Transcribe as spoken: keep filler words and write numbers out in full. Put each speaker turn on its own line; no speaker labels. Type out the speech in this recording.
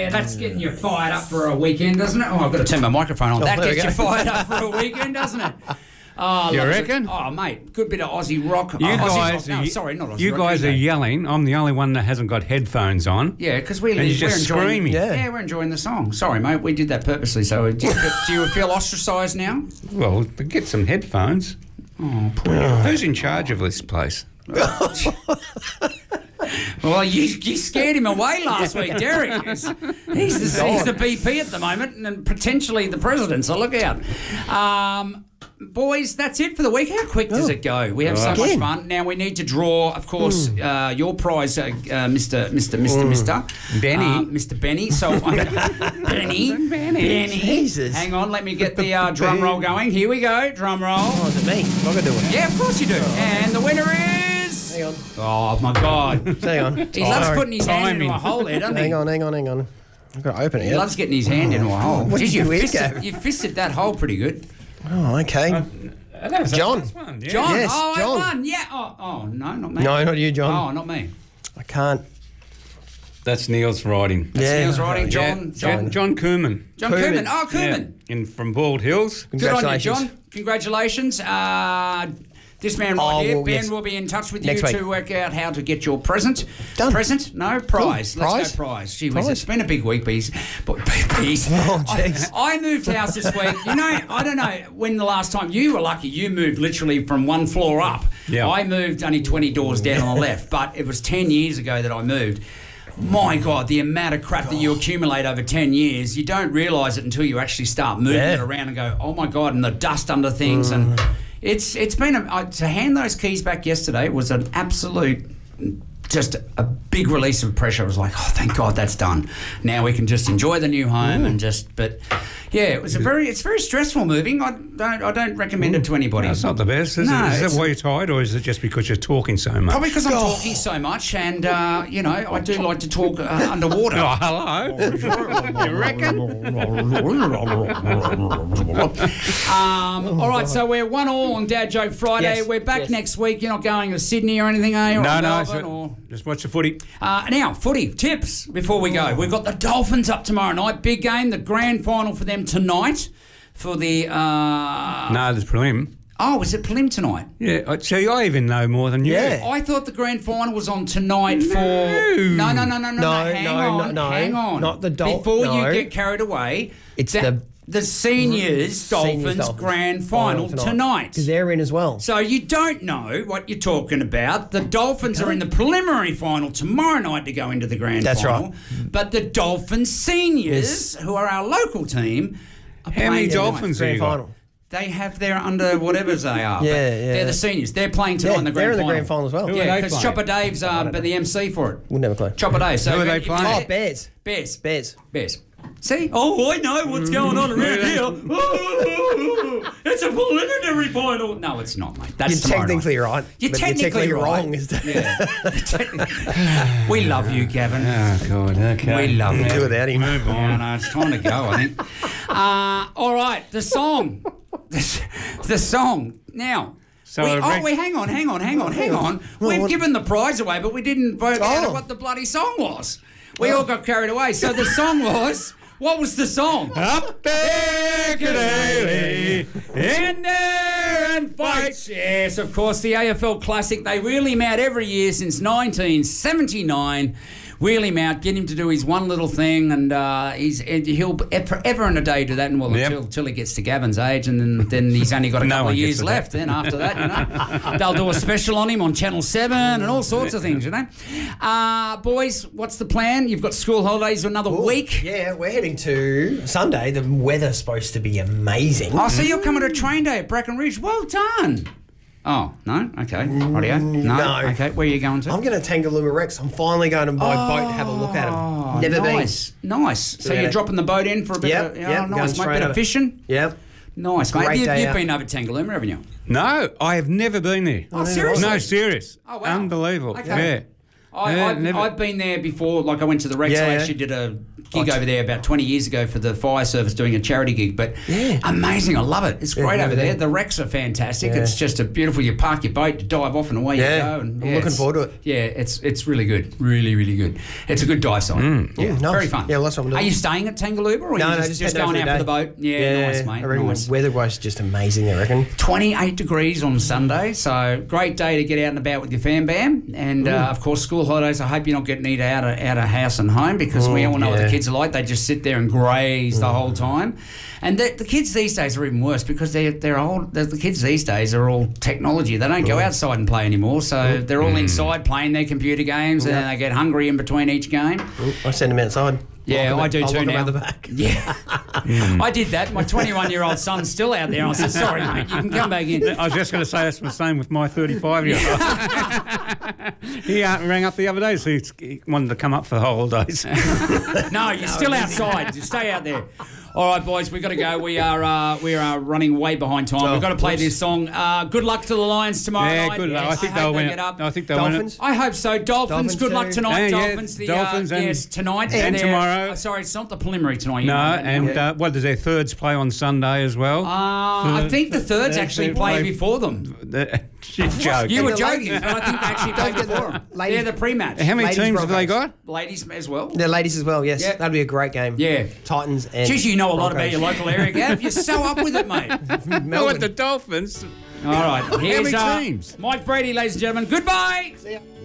Yeah, that's getting you fired up for a weekend, doesn't it? Oh, I've got to turn my microphone on.
Oh,
that
there we
gets you
go.
fired up for a weekend, doesn't it? Oh,
You
loves
reckon?
It. Oh, mate, good bit of Aussie rock.
You
oh,
guys,
Aussie rock. No,
are,
sorry, not Aussie
you
rock.
guys are
Tuesday.
yelling. I'm the only one that hasn't got headphones on.
Yeah, because we
And
live,
you're
we're
just
enjoying.
screaming.
Yeah.
Yeah.
we're enjoying the song. Sorry, mate, we did that purposely. So, do you, feel, do you feel ostracised now?
Well, but get some headphones.
Oh, poor.
Who's in charge of this place?
Well, you, you scared him away last week, Derek. He's, he's, the, he's the B P at the moment and potentially the president, so look out. Um, boys, that's it for the week. How quick does it go? We have so much
Again.
fun. Now we need to draw, of course, uh, your prize, uh, uh, Mister Mister Mister Mister
Benny.
uh, Mister Benny. So I'm Benny, Benny.
Jesus.
Hang on, let me get the uh, drum roll going. Here we go, drum roll.
Oh, is it me? I'm not going to do it.
Yeah, of course you do. And the winner is.
Hang on.
Oh my God.
Hang on.
He loves
Sorry.
putting his hand
Timing.
into a hole there, doesn't he?
Hang on, hang on, hang on. I've got to open it.
He
yet.
loves getting his hand into a hole.
What
Jeez,
did
you
you eat,
fisted,
Gav?
you fisted that hole pretty good.
Oh, okay.
That was the
John.
first one, yeah.
John,
Yes,
oh,
John.
I won. Yeah. Oh, oh, no, not me.
No, not you, John.
Oh, not me.
I can't.
That's Neil's writing.
Yeah.
Neil's writing.
Yeah,
John,
John,
John,
John Koeman.
John
Koeman.
Koeman. Oh, Koeman.
Yeah, in from Bald Hills.
Good on you,
Congratulations.
John. Congratulations. Uh, this man right
Oh,
here,
well,
Ben,
yes.
will be in touch with
Next
you
week.
to work out how to get your present.
Done.
Present? No, prize.
Cool.
Let's
Prize?
go prize. Gee whiz,
Prize.
it's been a big week, bees. But bees.
Oh, jeez.
I, I moved house this week. You know, I don't know when the last time you were lucky. You moved literally from one floor up.
Yeah.
I moved only twenty doors down on the left, but it was ten years ago that I moved. My God, the amount of crap that you accumulate over ten years, you don't realise it until you actually start moving
Yeah.
it around and go, oh my God, and the dust under things. And it's it's been, a, uh, to hand those keys back yesterday was an absolute, just a big release of pressure. I was like, oh, thank God that's done. Now we can just enjoy the new home and just, but yeah, it was a very, it's very stressful moving. I don't, I don't recommend it to anybody.
That's not the best, is
No,
it? Is
it's-
that why you're tired, or is it just because you're talking so much?
Probably because I'm talking so much, and uh, you know, I do like to talk uh, underwater.
Oh, hello. You reckon?
Um, all right, so we're one all on Dad Joke Friday.
Yes,
We're back
yes.
next week. You're not going to Sydney or anything, are you? Or
No, no.
Melbourne,
so-
or...
Just watch the footy.
Uh, now, footy tips before we go. We've got the Dolphins up tomorrow night. Big game, the grand final for them tonight. For the uh,
No, there's prelim.
oh, is it prelim tonight?
Yeah, I- see, I even know more than you.
Yeah.
I thought the grand final was on tonight for no, no, no, no, no,
No,
no. Hang
no,
on,
no, no.
hang on.
Not the Dol-
Before
no.
you get carried away,
It's
that-
the-
the seniors,
Seniors
Dolphins,
Dolphins
grand final tonight.
Because they're in as well.
So you don't know what you're talking about. The Dolphins are in the preliminary final tomorrow night to go into the grand
That's
final.
right.
But the Dolphins seniors, who are our local team, are
How many
playing tonight.
Dolphins have
Grand
you got?
final.
They have their under whatever's they are.
Yeah,
but
yeah.
They're the seniors. They're playing tonight
Yeah,
in the
they're
grand
in the
final.
grand final as well.
Who are
Yeah,
they
because
playing?
Chopper Dave's uh, the M C for it.
We'll never play.
Chopper Dave. So
Who are they
if- if-
playing?
Oh, Bears.
Bears.
Bears.
Bears. See? Oh, I know what's going on around here. Oh, it's a preliminary final. No, it's not, mate. That's
You're
tomorrow
technically
night.
right.
You're
but
technically
you're
right.
wrong. Is the-
Yeah. We love you, Gavin.
Oh, God, okay.
We love you.
Do without him.
Move
Oh,
on.
no, it's time to go, I think. Uh, all right, the song. the, the song. Now,
So
we,
a
oh,
rec-
wait, hang on, hang on, hang on, hang on. We've
what-
given the prize away, but we didn't vote out
Oh.
what the bloody song was. We all got carried away. So the song was, what was the song?
Up there, Cadaley,
In there and fights. Yes, of course, the A F L Classic. They wheel him out every year since nineteen seventy-nine. Wheel him out, get him to do his one little thing, and uh, he's he'll forever and a day do that, and well,
Yep.
until, until he gets to Gavin's age, and then, then he's only got a
No
couple
one
of
gets
years
to
left.
that.
Then after that, you know, they'll do a special on him on Channel Seven and all sorts of things, you know. Uh, boys, what's the plan? You've got school holidays for another week.
Yeah, we're heading to Sunday. The weather's supposed to be amazing.
Oh, so you're coming to a train day at Bracken Ridge. Well done. Oh, no? Okay. Audio? No?
no.
Okay, where are you going to?
I'm going to Tangalooma Rex. I'm finally going to my boat to have a look at them. Never
nice, nice. So
Yeah.
you're dropping the boat in for a bit
Yep,
of,
yep,
oh,
going
nice, mate.
straight
Bit
over.
of fishing?
been. Yep.
Nice, mate.
Great
You,
day
you've
out.
been over Tangalooma, haven't you?
No, I have never been there.
Oh, seriously?
No, serious.
Oh, wow.
Unbelievable.
Okay.
Yeah.
I,
Yeah,
I've,
never-
I've been there before. Like I went to the Rex.
Yeah,
I
yeah.
actually did a gig
Oh,
over there about twenty years ago for the fire service doing a charity gig. But
Yeah.
amazing. I love it. It's great
Yeah,
over
over
there.
there.
The Rex are fantastic.
Yeah.
It's just a beautiful. You park your boat, you dive off, and away
Yeah.
you go. And,
I'm
yeah,
looking
it's-
forward to it.
Yeah, it's it's really good. Really, really good. It's a good dive site. Yeah,
Mm, nice.
very fun.
Yeah, well, that's what I'm doing.
Are you staying at Tangalooba or are
No,
you
no,
just,
just,
just
heading
going
over
out
for
for the
the
boat? Yeah, nice, mate.
I reckon
Nice.
the weather-wise just amazing, I reckon.
twenty-eight degrees on Sunday, so great day to get out and about with your fam bam. And uh, of course, school holidays. I hope you're not getting eaten out of, out of house and home because we
Mm,
all know what the
yeah.
kids are like. They just sit there and graze the whole time. And the, the kids these days are even worse because they're they're old. The, the kids these days are all technology. They don't go outside and play anymore, so they're all inside playing their computer games, and then they get hungry in between each game.
I send them outside.
Yeah,
Lock 'em
I
out-
do
I'll
too
lock 'em
now.
out the back.
Yeah, I did that. My twenty-one-year-old son's still out there. And I said, "Sorry, mate, you can come back in."
I was just going to say that's the same with my thirty-five-year-old. he uh, rang up the other day, so he, he wanted to come up for the holidays.
No, you're still outside. Just stay out there. All right, boys, we've got to go. We are uh, we are running way behind time.
Oh,
We've got to play
whoops.
this song. Uh, good luck to the Lions tomorrow
yeah,
night.
good luck.
Yes,
I think
hope
they'll
they
win
get
it.
up.
I think they'll
Dolphins?
I hope so. Dolphins,
Dolphins
good luck
too.
tonight.
Yeah, yeah,
Dolphins, the
Dolphins
uh,
and-
yes, tonight
and
their-
tomorrow.
uh, sorry, it's not the preliminary tonight. you
No,
know that now.
and uh, what does their thirds play on Sunday as well?
Uh, I
Third-
think the thirds
they-
actually
they
play
play-
before them.
The- She's joking.
You were
the la-
joking, but I think they actually play
Don't get
before
the
them.
ladies-
They're the pre-match.
How many
Ladies
teams have they
Broncos.
got?
Ladies as well.
The ladies as well, yes.
Yeah.
That'd be a great game.
Yeah.
Titans and
Jeez, you know a lot about
Broncos.
your local area, Gav. You're so up with it, mate.
No,
Melbourne.
at the Dolphins.
All right, here's
many
uh,
teams?
Mike Brady, ladies and gentlemen. Goodbye.
See ya.